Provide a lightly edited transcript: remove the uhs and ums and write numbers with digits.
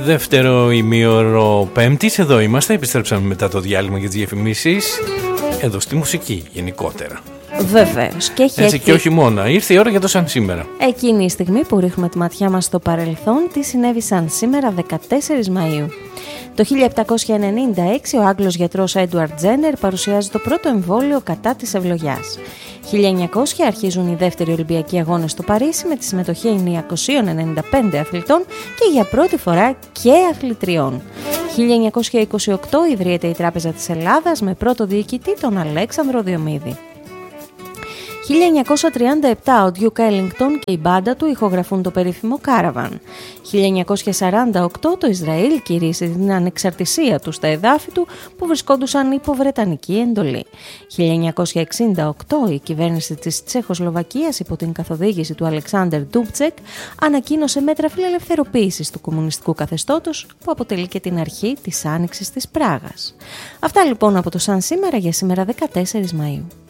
Δεύτερο ημίωρο Πέμπτης, εδώ είμαστε, επιστρέψαμε μετά το διάλειμμα για τις διαφημίσεις, εδώ στη μουσική γενικότερα. Βεβαίως. Και έχει έτσι και όχι μόνο, ήρθε η ώρα για το σαν σήμερα. Εκείνη η στιγμή που ρίχνουμε τη ματιά μας στο παρελθόν, τι συνέβη σαν σήμερα 14 Μαΐου. Το 1796 ο Άγγλος γιατρός Έντουαρντ Τζένερ παρουσιάζει το πρώτο εμβόλιο κατά της ευλογιάς. 1900 αρχίζουν οι δεύτεροι Ολυμπιακοί Αγώνες στο Παρίσι με τη συμμετοχή 995 αθλητών και για πρώτη φορά και αθλητριών. 1928 ιδρύεται η Τράπεζα της Ελλάδας με πρώτο διοικητή τον Αλέξανδρο Διομήδη. 1937 ο Duke Ellington και η μπάντα του ηχογραφούν το περίφημο Caravan. 1948 το Ισραήλ κηρύσσει την ανεξαρτησία του στα εδάφη του που βρισκόντουσαν υπό βρετανική εντολή. 1968 η κυβέρνηση της Τσεχοσλοβακίας υπό την καθοδήγηση του Αλεξάντερ Ντούμπτσεκ ανακοίνωσε μέτρα φιλελευθεροποίησης του κομμουνιστικού καθεστώτος που αποτελεί και την αρχή της Άνοιξης της Πράγας. Αυτά λοιπόν από το σαν σήμερα για σήμερα 14 Μαΐου.